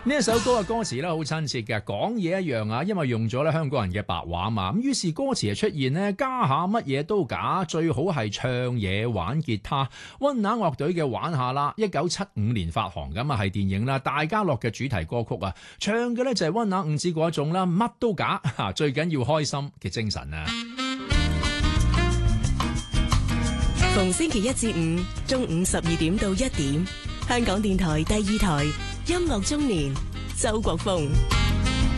呢一首歌嘅歌詞咧好親切嘅，講嘢一樣啊，因為用咗咧香港人嘅白話嘛，咁於是歌詞就出現呢，加下乜嘢都假，最好係唱嘢玩吉他。溫拿樂隊嘅玩下啦，1975年發行咁啊，係電影啦《大家樂》嘅主題歌曲啊，唱嘅咧就係溫拿五子嗰一種啦，乜都假，最緊要開心嘅精神啊！ 逢星期一至五中午12點到1點，香港電台第2台音樂中年，周國峰。